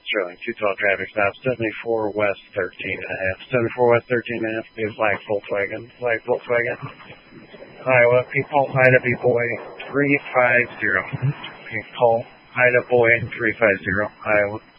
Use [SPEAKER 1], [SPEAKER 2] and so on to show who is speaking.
[SPEAKER 1] Sterling, 212 traffic stop, 74 West 13 and a half. 74 West 13 and a half, is black Volkswagen. Black Volkswagen. Iowa, people, Ida B boy 350. Call Ida boy 350, Iowa.